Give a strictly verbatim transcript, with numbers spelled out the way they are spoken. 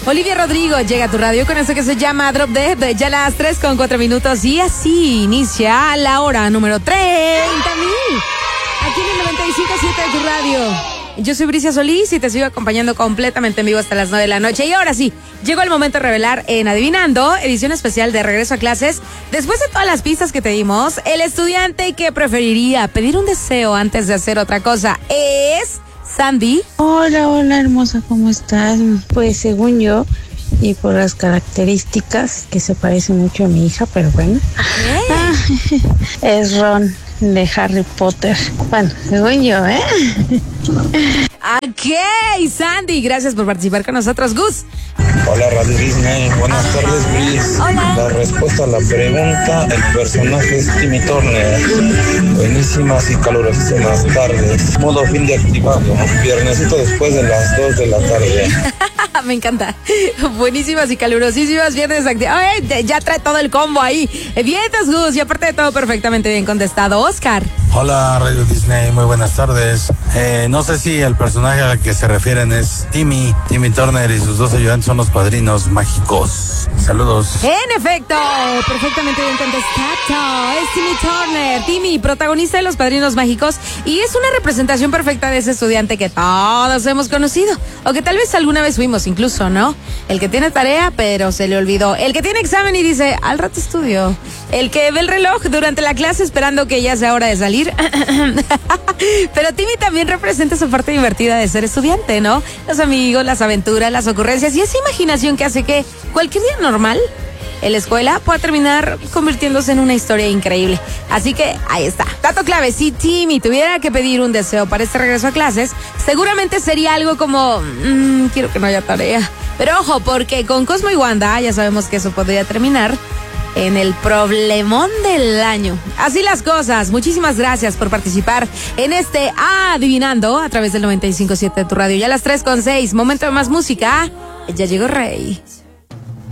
Olivia Rodrigo llega a tu radio con eso que se llama Drop Dead, ya a las tres con cuatro minutos y así inicia la hora número treinta mil. Aquí en el noventa y cinco punto siete de tu radio. Yo soy Bricia Solís y te sigo acompañando completamente en vivo hasta las nueve de la noche. Y ahora sí, llegó el momento de revelar en Adivinando, edición especial de regreso a clases. Después de todas las pistas que te dimos, el estudiante que preferiría pedir un deseo antes de hacer otra cosa es Sandy. Hola, hola hermosa, ¿cómo estás? Pues según yo, y por las características que se parece mucho a mi hija, pero bueno, ah, es Ron de Harry Potter. Bueno, según yo, ¿eh? Ok, Sandy, gracias por participar con nosotros. Gus. Hola, Radio Disney. Buenas tardes, Brice. Hola. La respuesta a la pregunta, el personaje es Timmy Turner. Buenísimas y calurosísimas tardes. Modo fin de activado. Viernesito después de las dos de la tarde. Me encanta. Buenísimas y calurosísimas viernes activados. Ya trae todo el combo ahí. Vientos, Gus. Y aparte de todo, perfectamente bien contestado. Oscar. Hola, Radio Disney. Muy buenas tardes. Eh, no sé si el personaje al que se refieren es Timmy. Timmy Turner y sus dos ayudantes son los padrinos mágicos. Saludos. En efecto, perfectamente bien contestado. Es Timmy Turner. Timmy, protagonista de Los Padrinos Mágicos. Y es una representación perfecta de ese estudiante que todos hemos conocido. O que tal vez alguna vez fuimos incluso, ¿no? El que tiene tarea, pero se le olvidó. El que tiene examen y dice, al rato estudio. El que ve el reloj durante la clase esperando que ya sea hora de salir. Pero Timmy también representa esa parte divertida de ser estudiante, ¿no? Los amigos, las aventuras, las ocurrencias y esa imaginación que hace que cualquier día normal en la escuela pueda terminar convirtiéndose en una historia increíble. Así que ahí está. Dato clave, si Timmy tuviera que pedir un deseo para este regreso a clases, seguramente sería algo como, mmm, quiero que no haya tarea. Pero ojo, porque con Cosmo y Wanda ya sabemos que eso podría terminar en el problemón del año. Así las cosas. Muchísimas gracias por participar en este Adivinando a través del noventa y cinco punto siete de tu radio. Ya a las tres con seis, momento de más música. Ya llegó Rey.